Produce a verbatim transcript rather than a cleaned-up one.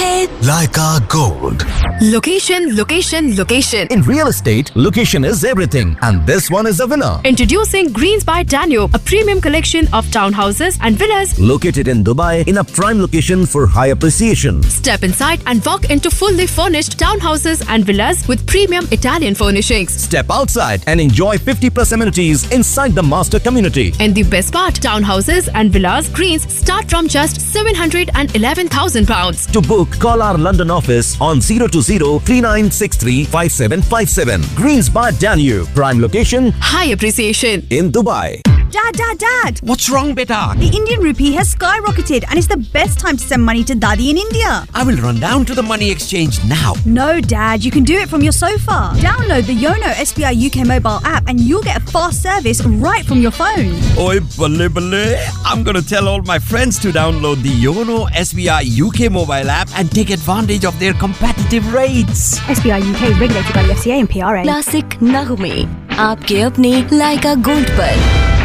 it. Leica Gold. Location, location, location. In real estate, location is everything, and this one is a winner. Introducing Greens by Danube, a premium collection of townhouses and villas Located in Dubai in a prime location for high appreciation. Step inside and walk into fully furnished townhouses and villas with premium Italian furnishings. Step outside and enjoy fifty plus amenities inside the master community. And the best part, townhouses and villas Greens start from just seven hundred eleven thousand pounds. To book, call our London office on zero two zero, three nine six three, five seven five seven. Greens by Danube, prime location High appreciation. in Dubai. Dad, Dad, Dad! What's wrong, beta? The Indian rupee has skyrocketed and it's the best time to send money to Daddy in India. I will run down to the money exchange now. No, Dad, you can do it from your sofa. Download the Yono S B I U K mobile app and you'll get a fast service right from your phone. Oi, balle balle. I'm gonna tell all my friends to download the Yono S B I U K mobile app and take advantage of their competitive rates. S B I U K regulated by the F C A and P R A. Classic Nagme, आपके अपने लाइका gold पर।